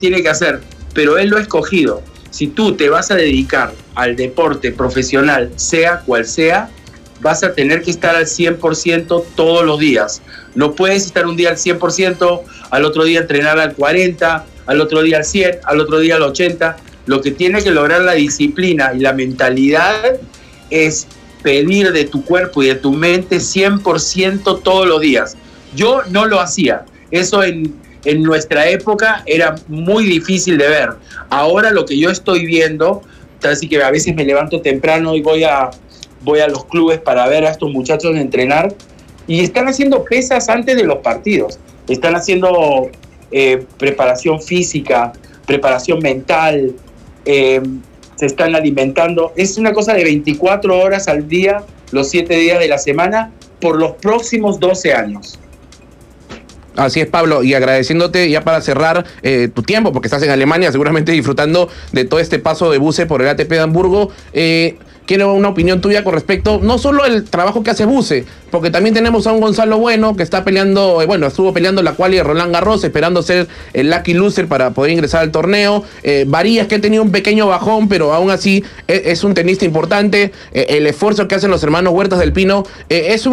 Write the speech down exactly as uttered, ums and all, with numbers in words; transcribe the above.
tiene que hacer, pero él lo ha escogido. Si tú te vas a dedicar al deporte profesional, sea cual sea, vas a tener que estar al cien por ciento todos los días. No puedes estar un día al cien por ciento, al otro día entrenar al cuarenta por ciento, al otro día al cien por ciento, al otro día al ochenta por ciento. Lo que tiene que lograr la disciplina y la mentalidad es pedir de tu cuerpo y de tu mente cien por ciento todos los días. Yo no lo hacía. Eso en, en nuestra época era muy difícil de ver. Ahora lo que yo estoy viendo, así que a veces me levanto temprano y voy a, voy a los clubes para ver a estos muchachos entrenar, y están haciendo pesas antes de los partidos. Están haciendo eh, preparación física, preparación mental, eh, se están alimentando. Es una cosa de veinticuatro horas al día, los siete días de la semana, por los próximos doce años. Así es, Pablo, y agradeciéndote ya para cerrar eh, tu tiempo, porque estás en Alemania, seguramente disfrutando de todo este paso de Buse por el A T P de Hamburgo. Eh, quiero una opinión tuya con respecto, no solo al trabajo que hace Buse, porque también tenemos a un Gonzalo Bueno que está peleando, eh, bueno, estuvo peleando la quali de Roland Garros, esperando ser el lucky loser para poder ingresar al torneo. Eh, Varillas, que ha tenido un pequeño bajón, pero aún así es, es un tenista importante. Eh, el esfuerzo que hacen los hermanos Huertas del Pino eh, es un